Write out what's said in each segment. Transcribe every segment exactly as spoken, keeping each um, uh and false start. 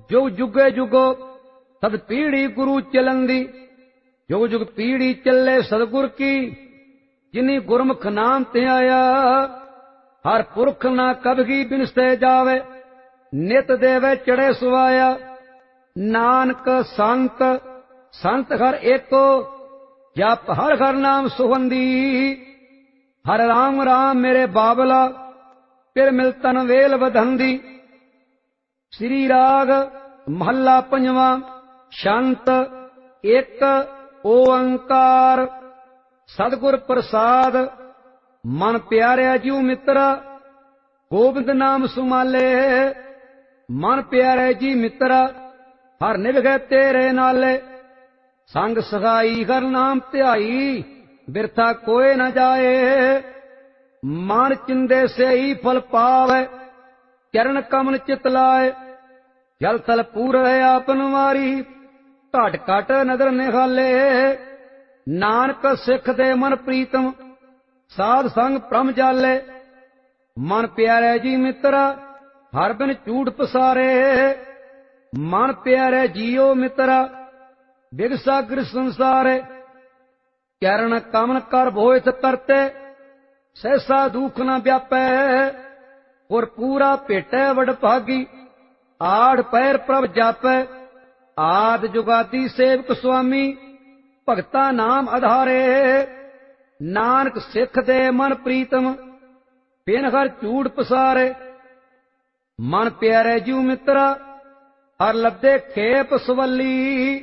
जुग जुगे जुगो सद पीढ़ी गुरु चलंदी। जुग जुग पीढ़ी चले सतगुर की, जिनी गुरमुख नाम ते आया। हर पुरख ना कबगी बिनसते जावे, नित देवे चढ़े सुवाया। नानक संत संत हर एको, जप हर हर नाम सुगंधी। हर राम राम मेरे बाबला, फिर मिलतन वेल बधंदी। श्री राग महला पंजवा। शांत एक ओंकार, सतगुर प्रसाद मन प्यारे जीव मित्रा। गोबिंद नाम सुमाले मन प्यारे जी मित्रा। हर निभगे तेरे नाले, संग सगाई हर नाम ध्याई। बिरथा कोई न जाए, मान चिंदे से ही फल पावे। चरण कमल चित लाए, जल थल पूर है आपन मारी। घट घट नदर निहाले, नानक सिख दे मन प्रीतम। साध संग प्रम जाले, मन प्यारे जी मित्रा। हर बिन झूठ पसारे, मन प्यारे जियो मित्रा। बिगसागर संसारे, चरण कमन कर भोयत करते। सहसा दुख न व्यापै, और पूरा भेटै वड भागी। आठ पैर प्रभ जापै, आद जुगादी सेवक स्वामी। भगता नाम आधारे, नानक सिख दे मन प्रीतम। बिन हर झूठ पसारे, मन प्यारे जीव मित्रा। हर लद्दे खेप सवली,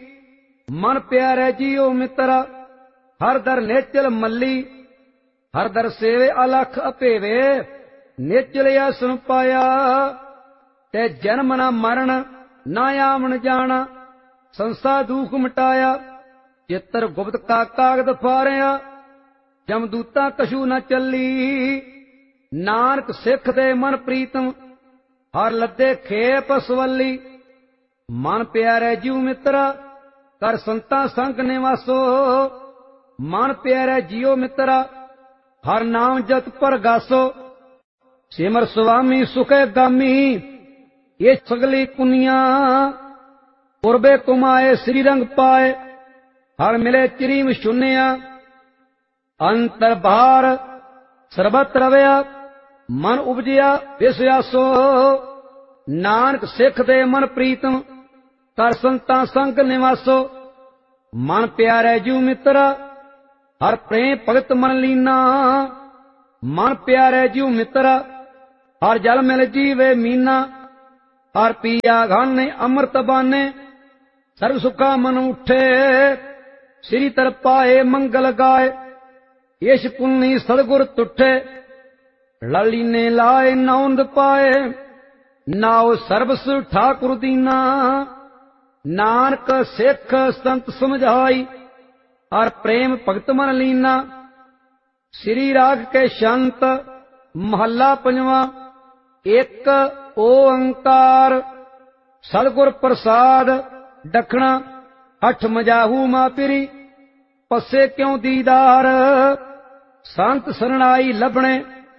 मन प्यारे जियो मित्रा। हर दर नेचल मल्ली, हर दर सेवे अलख अपेवे। नेचल आसन पाया, ते जन्म न मरण ना आमन जाना। संसा दुख मिटाया, चित्र गुप्त का कागद फारिया। जमदूता कछू न चली, नानक सिख दे मन प्रीतम। हर लद्दे खेप सवली, मन प्यारे जीव मित्रा। कर संता संग निवासो, मन प्यारे जियो मित्रा। हर नाम जत पर गासो, सिमर स्वामी सुखे गामी। ये सगली कुनिया, पुरबे कुमाए श्री रंग पाए। हर मिले चिरीम शून्या, अंतर बाहर सरबत रवया। मन उपजिया विश्वासो, नानक सिख दे मन प्रीतम। कर संता संग निवासो, मन प्यारे जीव मित्रा। हर प्रेम भगत मन लीना, मन प्यारे जीव मित्रा। हर जल मिल जीवे मीना, हर पिया घाने अमृत बाने। सर्व सुखा मन उठे, श्री तर पाए मंगल गाए। यश पुन्नी सदगुर तुठे, लाली ने लाए नौंद पाए। नाओ सर्वस ठाकुर दीना, नानक सिख संत समझाई। हर प्रेम भगत मन लीना। श्री राग के शांत महला पंजवा। एक ओंकार, सतगुर प्रसाद दखना। अठ मजाहू मापिरी, पसे क्यों दीदार। संत शरणाई लभणे,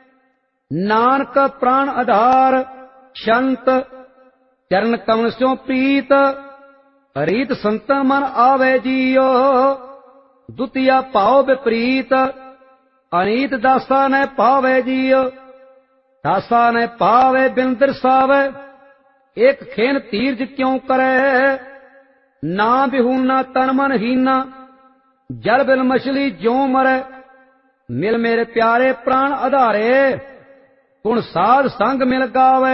नानक प्राण आधार। शांत चरण कमल स्यों प्रीत, रीत संत मन आवे जियो। दुतिया भाव विपरीत, अनीत दासा ने पावे जियो। दासा ने पावे बिन दरसावे, एक खेन तीर्ज क्यों करे। ना बिहूना तन मन हीना, जल बिन मछली ज्यों मरे। मिल मेरे प्यारे प्राण आधारे, गुण साध संग मिल गावे।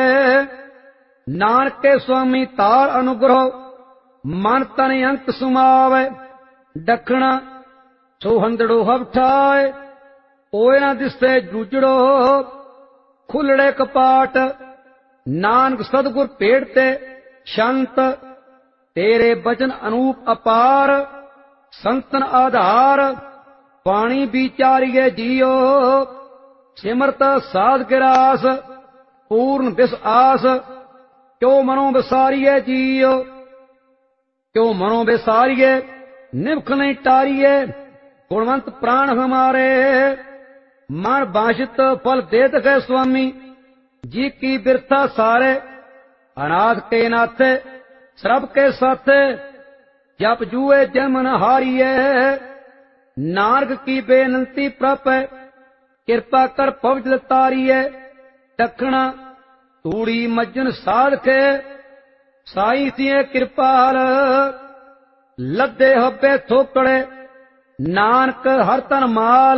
नानक के स्वामी तार अनुग्रह, मन तन अंत सुमावे। दखना सोहंदड़ो हवठाए, ओए ना दिसते जूजड़ो। खुलड़े कपाट, नानक सतगुर पेड़ते। शांत तेरे बचन अनूप अपार। संतन आधार, पानी विचारिए जियो। सिमरत साध गिरास, पूर्ण विस आस। क्यों मनो विसारिए जियो, क्यों मनो विसारिए। निभख नहीं टारिए, गुणवंत प्राण हमारे। मन बांशित फल देत है स्वामी, जी की बिरथा सारे। अनाथ के नाथे ਸਰਬ ਕੇ ਸਾਥੇ ਜਪ ਜੂਏ ਜਮਨ ਹਾਰੀਏ ਨਾਨਕ ਕੀ ਬੇਨੰਤੀ ਪ੍ਰਪੈ ਕਿਰਪਾ ਕਰ ਪਵਜ ਤਾਰੀਏ ਦਖਣਾ ਤੂੜੀ ਮੱਜਨ ਸਾਧ ਕੇ ਸਾਈ ਤੀਏ ਕਿਰਪਾਲ ਲੱਦੇ ਹੱਬੇ ਥੋਕੜੇ ਨਾਨਕ ਹਰ ਤਨ ਮਾਲ